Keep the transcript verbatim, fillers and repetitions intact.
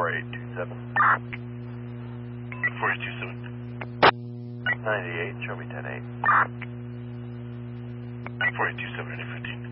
four eight two seven. four eight two seven. ninety-eight, show me ten eight. four eight two seven, ninety fifteen.